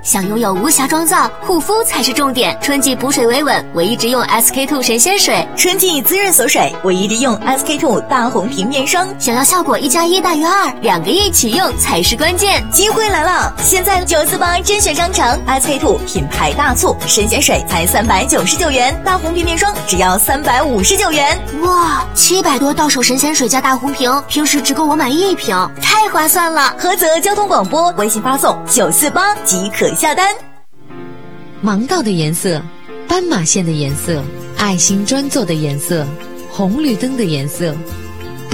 想拥有无瑕妆造，护肤才是重点。春季补水维稳，我一直用 SK-II 神仙水； 春季滋润锁水，我一直用 SK-II 大红瓶面霜。 想要效果1+1大于2，两个一起用才是关键。 机会来了！现在948甄选商城 SK-II 品牌大促，神仙水才399元，大红瓶面霜只要359元。 哇，700多到手神仙水加大红瓶，平时只够我买1瓶，太划算了！ 菏泽交通广播微信发送948即可下单。 盲道的颜色，斑马线的颜色，爱心专座的颜色，红绿灯的颜色，